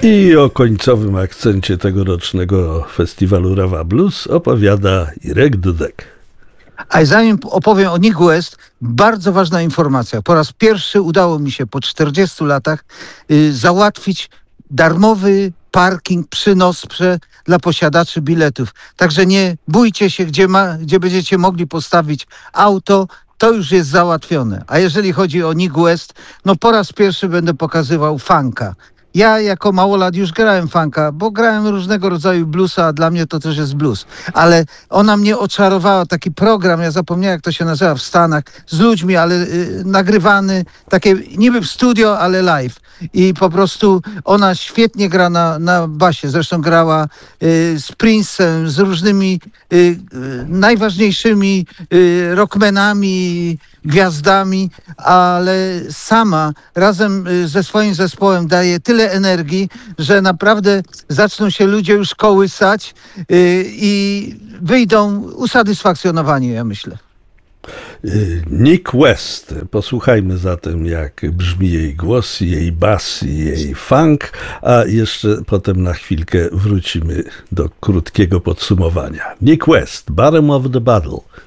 I o końcowym akcencie tegorocznego festiwalu Rawa Blues opowiada Irek Dudek. A zanim opowiem o Nick West, bardzo ważna informacja. Po raz pierwszy udało mi się po 40 latach załatwić darmowy parking przy Nosprze dla posiadaczy biletów. Także nie bójcie się, gdzie będziecie mogli postawić auto. To już jest załatwione. A jeżeli chodzi o Nick West, no po raz pierwszy będę pokazywał funka. Ja jako małolat już grałem funka, bo grałem różnego rodzaju bluesa, a dla mnie to też jest blues. Ale ona mnie oczarowała, taki program, ja zapomniałem jak to się nazywa w Stanach, z ludźmi, ale nagrywany, takie niby w studio, ale live. I po prostu ona świetnie gra na basie. Zresztą grała z Prince'em, z różnymi najważniejszymi rockmenami, gwiazdami, ale sama razem ze swoim zespołem daje tyle energii, że naprawdę zaczną się ludzie już kołysać i wyjdą usatysfakcjonowani, ja myślę. Nick West. Posłuchajmy zatem, jak brzmi jej głos, jej bas, jej funk, a jeszcze potem na chwilkę wrócimy do krótkiego podsumowania. Nick West, Bottom of the Bottle.